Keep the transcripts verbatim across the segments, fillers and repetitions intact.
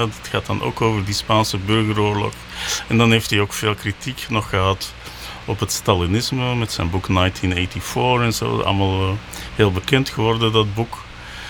Het gaat dan ook over die Spaanse burgeroorlog. En dan heeft hij ook veel kritiek nog gehad op het Stalinisme met zijn boek negentien vierennegentig en zo. Allemaal uh, heel bekend geworden, dat boek.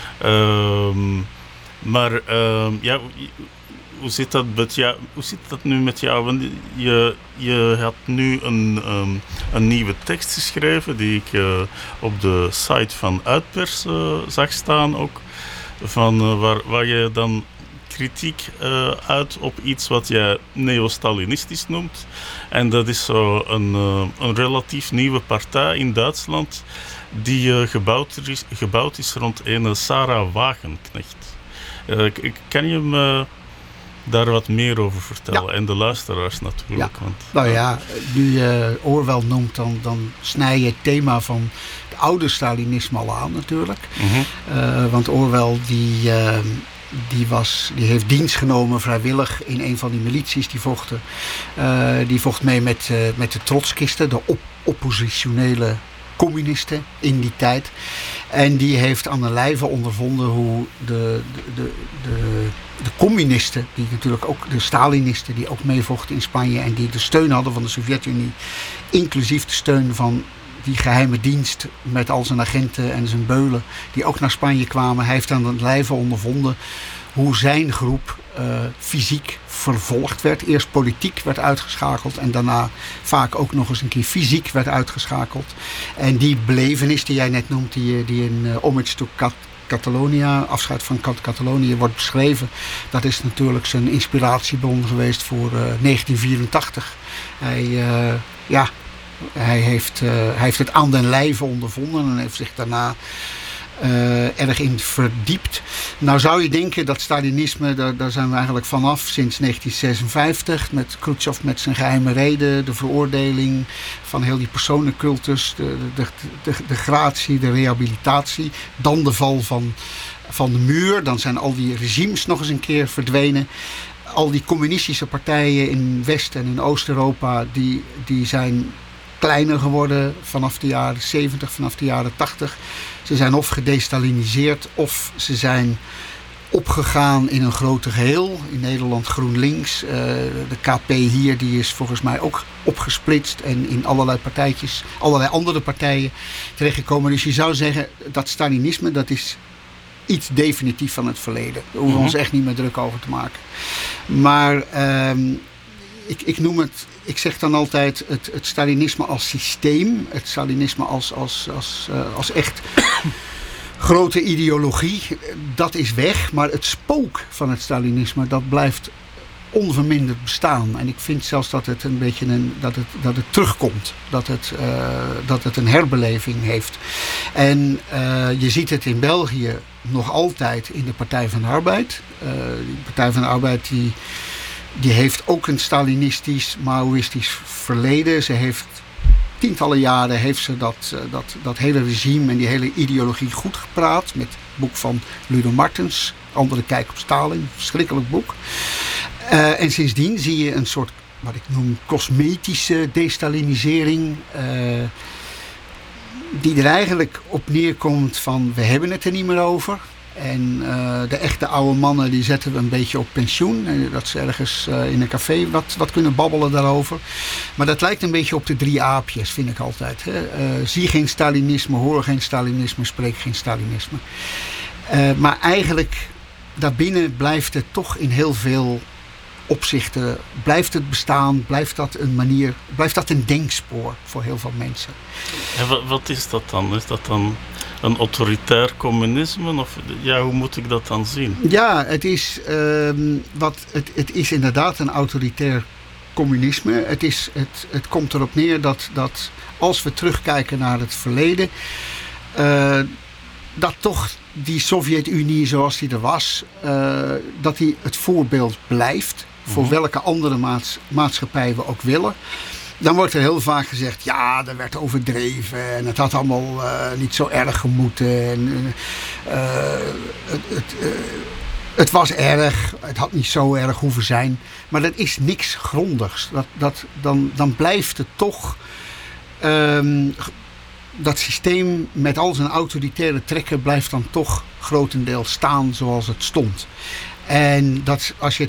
Uh, maar uh, ja, hoe zit dat met jou? Hoe zit dat nu met jou? Want je, je had nu een, um, een nieuwe tekst geschreven die ik uh, op de site van Uitpers uh, zag staan ook. Van, uh, waar, waar je dan kritiek uh, uit op iets wat jij neo-Stalinistisch noemt. En dat is zo een, uh, een relatief nieuwe partij in Duitsland die uh, gebouwd, is, gebouwd is rond een Sarah Wagenknecht. Uh, kan je me daar wat meer over vertellen? Ja. En de luisteraars natuurlijk. Ja. Want, nou ja, nu je uh, Orwell noemt, dan, dan snij je het thema van het oude Stalinisme al aan natuurlijk. Mm-hmm. Uh, want Orwell die... Uh, Die, was, die heeft dienst genomen vrijwillig in een van die milities die vochten. Uh, die vocht mee met, uh, met de trotskisten, de op- oppositionele communisten in die tijd. En die heeft aan de lijve ondervonden hoe de, de, de, de, de communisten, die natuurlijk ook de Stalinisten, die ook meevochten in Spanje en die de steun hadden van de Sovjet-Unie, inclusief de steun van die geheime dienst met al zijn agenten en zijn beulen die ook naar Spanje kwamen. Hij heeft aan het lijve ondervonden hoe zijn groep uh, fysiek vervolgd werd. Eerst politiek werd uitgeschakeld en daarna vaak ook nog eens een keer fysiek werd uitgeschakeld. En die belevenis die jij net noemt, die, die in uh, Homage to Cat- Catalonia, afscheid van Cat- Catalonië wordt beschreven. Dat is natuurlijk zijn inspiratiebron geweest voor uh, negentien vierentachtig. Hij, uh, ja... Hij heeft, uh, hij heeft het aan den lijve ondervonden en heeft zich daarna uh, erg in verdiept. Nou zou je denken dat Stalinisme, daar, daar zijn we eigenlijk vanaf sinds negentien zesenvijftig. Met Khrushchev met zijn geheime reden, de veroordeling van heel die personencultus, de, de, de, de gratie, de rehabilitatie. Dan de val van, van de muur, dan zijn al die regimes nog eens een keer verdwenen. Al die communistische partijen in West- en in Oost-Europa, die, die zijn kleiner geworden vanaf de jaren zeventig, vanaf de jaren tachtig. Ze zijn of gedestaliniseerd of ze zijn opgegaan in een groter geheel. In Nederland GroenLinks. Uh, de K P hier die is volgens mij ook opgesplitst en in allerlei partijtjes, allerlei andere partijen terechtgekomen. Dus je zou zeggen dat Stalinisme, dat is iets definitief van het verleden. Daar hoeven we mm-hmm. ons echt niet meer druk over te maken. Maar um, ik, ik noem het, ik zeg dan altijd het, het Stalinisme als systeem. Het Stalinisme als, als, als, uh, als echt grote ideologie. Dat is weg. Maar het spook van het Stalinisme, dat blijft onverminderd bestaan. En ik vind zelfs dat het een beetje een, dat het, dat het terugkomt. Dat het, uh, dat het een herbeleving heeft. En uh, je ziet het in België nog altijd in de Partij van de Arbeid. Uh, de Partij van de Arbeid die, die heeft ook een Stalinistisch, Maoïstisch verleden. Ze heeft tientallen jaren heeft ze dat, uh, dat, dat hele regime en die hele ideologie goed gepraat. Met het boek van Ludo Martens. Andere kijk op Stalin. Verschrikkelijk boek. Uh, en sindsdien zie je een soort, wat ik noem, cosmetische destalinisering. Uh, die er eigenlijk op neerkomt van, we hebben het er niet meer over. En uh, de echte oude mannen, die zetten we een beetje op pensioen. Uh, dat ze ergens uh, in een café wat, wat kunnen babbelen daarover. Maar dat lijkt een beetje op de drie aapjes, vind ik altijd. Hè? Uh, zie geen Stalinisme, hoor geen Stalinisme, spreek geen Stalinisme. Uh, maar eigenlijk, daarbinnen blijft het toch in heel veel opzichten, blijft het bestaan, blijft dat een manier, blijft dat een denkspoor voor heel veel mensen. En wat, wat is dat dan? Is dat dan een autoritair communisme? Of ja, hoe moet ik dat dan zien? Ja, het is, um, wat, het, het is inderdaad een autoritair communisme. Het, is, het, het komt erop neer dat, dat als we terugkijken naar het verleden, uh, dat toch die Sovjet-Unie zoals die er was, uh, dat die het voorbeeld blijft. Voor mm-hmm. welke andere maats, maatschappij we ook willen. Dan wordt er heel vaak gezegd, ja, er werd overdreven en het had allemaal uh, niet zo erg gemoeten. En, uh, het, het, uh, het was erg, het had niet zo erg hoeven zijn. Maar dat is niks grondigs. Dat, dat, dan, dan blijft het toch, um, dat systeem met al zijn autoritaire trekken blijft dan toch grotendeels staan zoals het stond. En dat als je